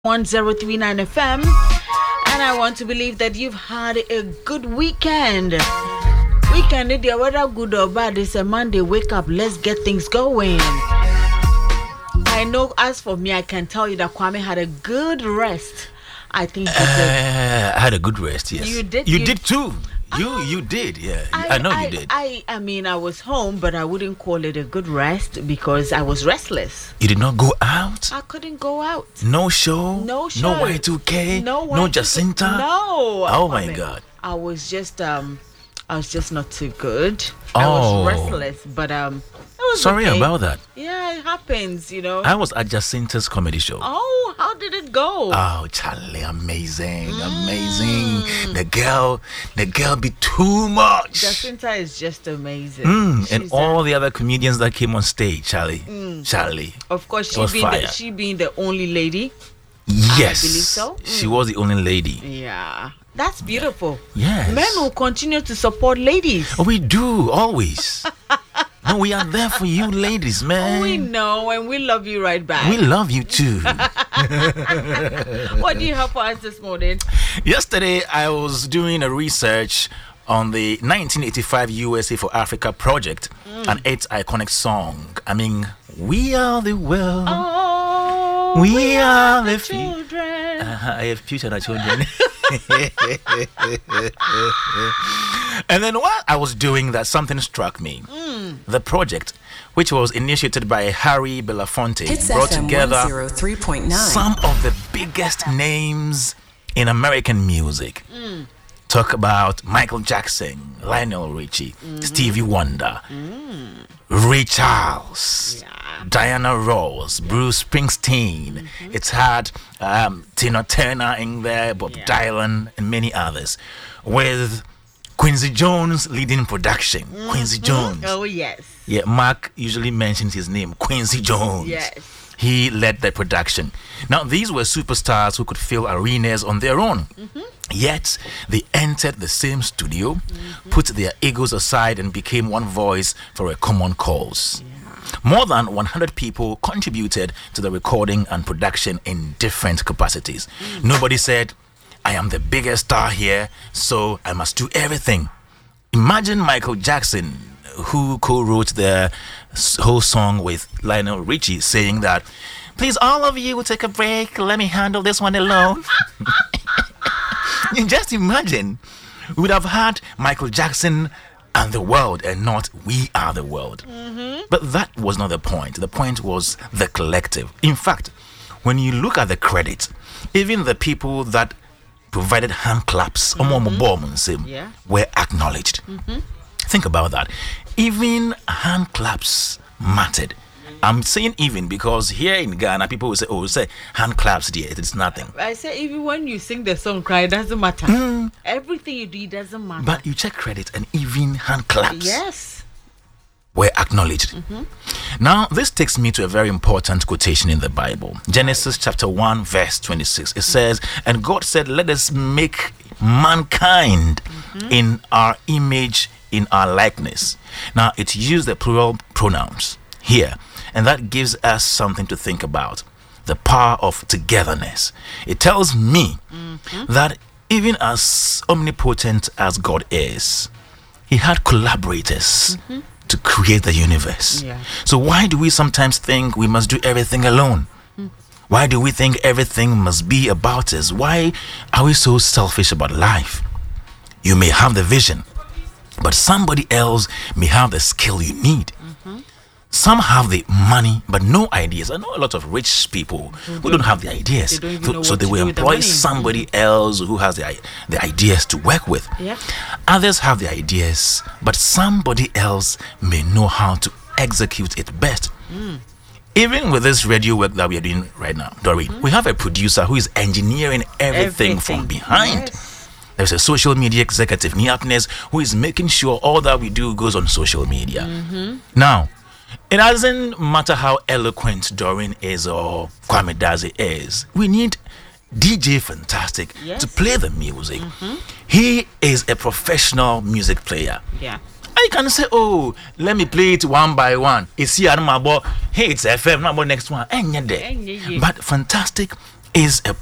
1039 FM, and I want to believe that you've had a good weekend. Weekend, whether good or bad, it's a Monday. Wake up, let's get things going. I know, as for me, I can tell you that Kwame had a good rest. I think he did. I had a good rest, yes. You did? You did too. You did, yeah. I know you did. I mean, I was home, but I wouldn't call it a good rest because I was restless. You did not go out? I couldn't go out. No show? No show. No Y2K? No Jacinta? No. Oh my God. I was just not too good. I was restless, but it was sorry okay. about that. Yeah, it happens, you know. I was at Jacinta's comedy show. Oh, how did it go? Oh, Charlie, amazing. The girl be too much. Jacinta is just amazing. And all the other comedians that came on stage, Charlie. Of course, she being the only lady. Yes, I believe so. She was the only lady. Yeah, that's beautiful. Yes. Men will continue to support ladies. We do, always. No, we are there for you ladies, man. We know, and we love you right back. We love you too. What do you have for us this morning? Yesterday, I was doing a research on the 1985 USA for Africa project and its iconic song. I mean, we are the world. Oh, we are the children. I have future children. And then while I was doing that, something struck me. The project, which was initiated by Harry Belafonte, brought together some of the biggest names in American music. Talk about Michael Jackson, Lionel Richie, Stevie Wonder, Ray Charles, Diana Ross, Bruce Springsteen. It's had Tina Turner in there, Bob Dylan, and many others, with Quincy Jones leading production. Quincy Jones. Oh, yes. Yeah, Mark usually mentions his name, Quincy Jones. Yes. He led the production. Now, these were superstars who could fill arenas on their own. Yet, they entered the same studio, put their egos aside, and became one voice for a common cause. More than 100 people contributed to the recording and production in different capacities. Nobody said, I am the biggest star here, so I must do everything. Imagine Michael Jackson, who co-wrote the whole song with Lionel Richie, saying that, please, all of you, take a break. Let me handle this one alone. Just imagine, we would have had Michael Jackson and the world and not we are the world. But that was not the point. The point was the collective. In fact, when you look at the credit, even the people that provided hand claps were acknowledged. Think about that. Even hand claps mattered. I'm saying even because here in Ghana, people will say, hand claps, dear, it's nothing. I say, even when you sing the song, cry, it doesn't matter. Everything you do, it doesn't matter. But you check credit and even hand claps were acknowledged. Now, this takes me to a very important quotation in the Bible. Genesis chapter 1, verse 26. It says, and God said, let us make mankind in our image, in our likeness. Now, it used the plural pronouns here, and that gives us something to think about. The power of togetherness. It tells me that even as omnipotent as God is, he had collaborators to create the universe. So why do we sometimes think we must do everything alone? Why do we think everything must be about us? Why are we so selfish about life? You may have the vision, but somebody else may have the skill you need. Some have the money but no ideas. I know a lot of rich people who don't have the ideas, so they will employ somebody else who has the ideas to work with. Others have the ideas, but somebody else may know how to execute it best. Even with this radio work that we are doing right now, Doreen, we have a producer who is engineering everything from behind. There's a social media executive, Niapnes, who is making sure all that we do goes on social media. Now, it doesn't matter how eloquent Doreen is or Kwame Dazi is. We need DJ Fantastic to play the music. He is a professional music player. I can say, oh, let me play it one by one. It's here, hey, it's FM, next one. But Fantastic is a